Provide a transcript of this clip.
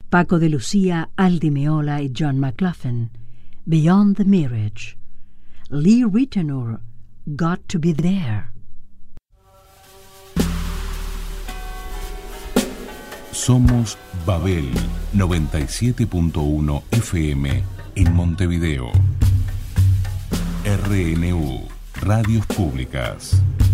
Paco de Lucía, Aldi Meola y John McLaughlin, Beyond the Mirage. Lee Ritenour, Got to Be There. Somos Babel 97.1 FM en Montevideo. RNU, Radios Públicas.